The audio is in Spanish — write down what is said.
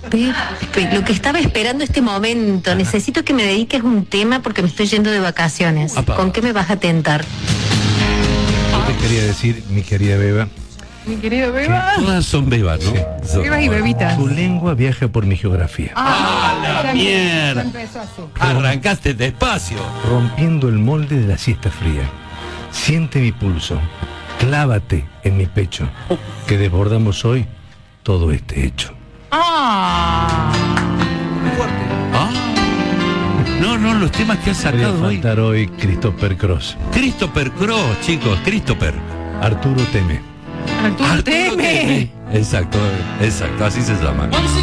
Pepe, lo que estaba esperando este momento. Necesito que me dediques un tema porque me estoy yendo de vacaciones. Apa. ¿Con qué me vas a tentar? Yo te quería decir, mi querida Beba, Mi querido Beba. Todas son bebas, ¿no? Sí. Son- Bebas y bebitas. tu lengua viaja por mi geografía, ¡Ah, la mierda! Empezó así. Arrancaste despacio. rompiendo el molde de la siesta fría. Siente mi pulso, clávate en mi pecho, que desbordamos hoy todo este hecho. Ah. No, los temas que has Podría sacado hoy. faltar hoy Christopher Cross, Christopher Cross, chicos, Christopher. Arturo Teme. Arturo Teme. Exacto, así se llama.